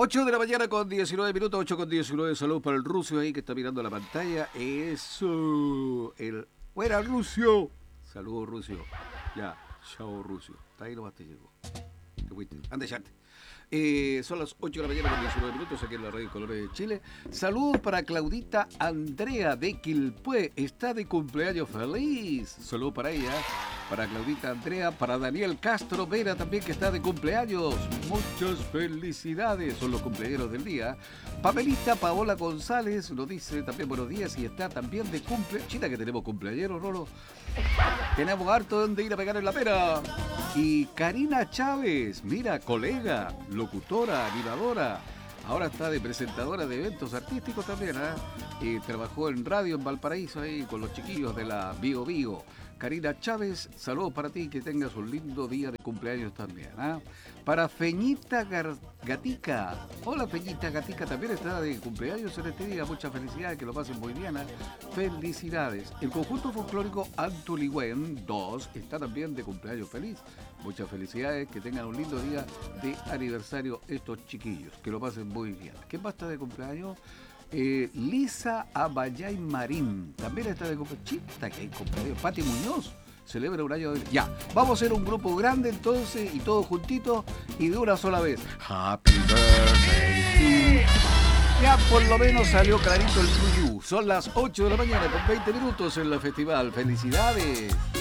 8 de la mañana con 19 minutos, 8 con 19. Saludos para el Rusio ahí que está mirando la pantalla. Eso, el fuera Rusio. Saludos, Rusio. Ya, chao, Rusio. Está ahí nomás te llegó. Te fuiste. Anda, echarte. Son las 8 de la mañana con 19 minutos aquí en la Radio Colores de Chile. Saludos para Claudita Andrea de Quilpué. Está de cumpleaños feliz. Saludos para ella, para Claudita Andrea, para Daniel Castro Vera también que está de cumpleaños. Muchas felicidades. Son los cumpleaños del día. Pamelita Paola González nos dice también buenos días y está también de cumpleaños. Chita que tenemos cumpleaños, Rolo. Tenemos harto donde ir a pegar en la pera. Y Karina Chávez, mira, colega, locutora, animadora, ahora está de presentadora de eventos artísticos también, ¿eh? Y trabajó en radio en Valparaíso ahí con los chiquillos de la Bio Bio. Karina Chávez, saludos para ti, que tengas un lindo día de cumpleaños también, ¿eh? Para Feñita Gatica, hola Feñita Gatica, también está de cumpleaños en este día, muchas felicidades, que lo pasen muy bien, ¿eh? Felicidades. El conjunto folclórico Antuligüen 2 está también de cumpleaños feliz, muchas felicidades, que tengan un lindo día de aniversario estos chiquillos, que lo pasen muy bien. ¿Quién más está de cumpleaños? Lisa Abayay Marín también está de cumpleaños. Chita, que hay cumpleaños. Pati Muñoz celebra un año de... Ya, vamos a hacer un grupo grande entonces y todos juntitos y de una sola vez. Happy birthday to... Ya por lo menos salió clarito el tuyo. Son las 8 de la mañana con 20 minutos en la festival. ¡Felicidades!